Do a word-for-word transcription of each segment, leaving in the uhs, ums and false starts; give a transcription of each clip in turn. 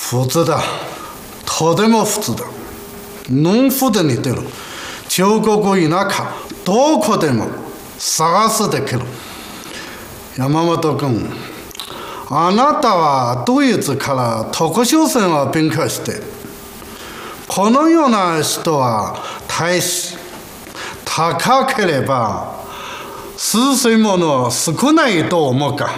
普通だ。とても普通だ。農夫で似てる。中国田舎、どこでも探すできる。山本君、あなたはドイツから特殊線を勉強して、このような人は大使、高ければ数千もの少ないと思うか。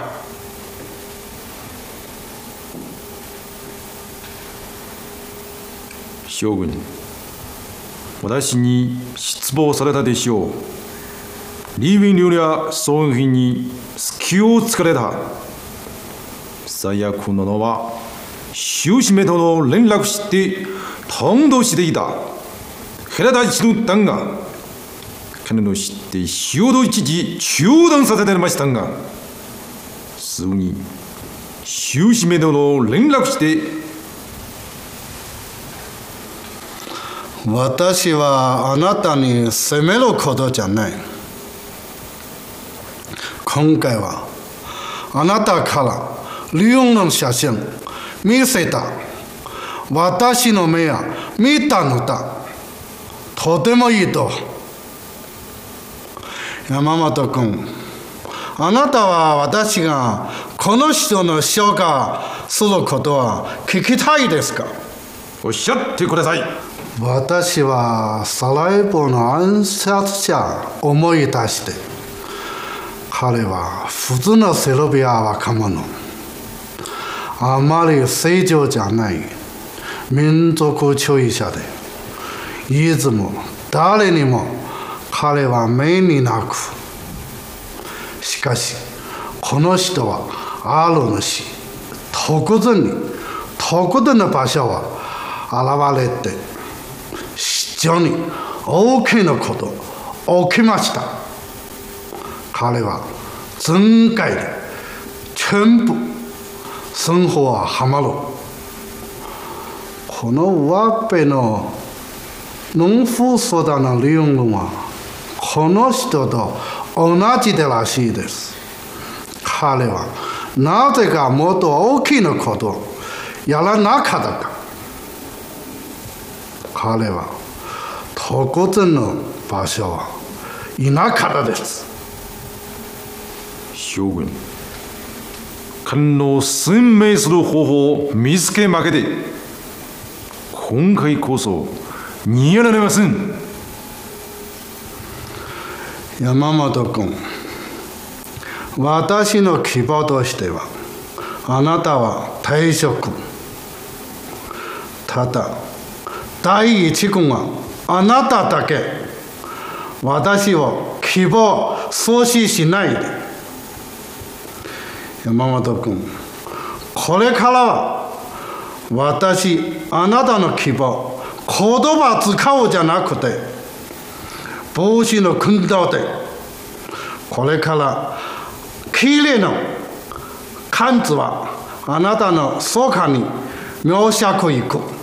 将軍、私に失望されたでしょう。リーウィン流や装備品に隙を突かれた。最悪なのは、習氏めとの連絡して通報していた。ヘラ大地の弾が、彼の知って潮戸一時中断させてましたが、すぐに習氏めとの連絡して、 私はあなたに責めることじゃない。今回はあなたからリヨンの写真見せた。私の目は見たのだ。とてもいいと。山本君、あなたは私がこの人の紹介することは聞きたいですか？ おっしゃってください。 私はサラエボの暗殺者を思い出して、彼は普通のセルビア若者、あまり正常じゃない民族主義者で、いつも誰にも彼は目になく、しかしこの人はある主、特別に特定の場所は現れて、非常に大きなこと起きました。彼は全界で全部生活はハマる。このワッペの農夫相談の利用はこの人と同じでらしいです。彼はなぜかもっと大きなことをやらなかったか。彼は特定の場所はいなかったです。 将軍、彼の鮮明する方法を見つけまけて、今回こそ逃げられません。 山本君、私の希望としては、あなたは退職。ただ、第一軍はあなただけ。私を希望阻止しないで。山本君、これからは私、あなたの希望、言葉使うじゃなくて、帽子の訓導で、これからきれいな漢字はあなたのそばに描写いく。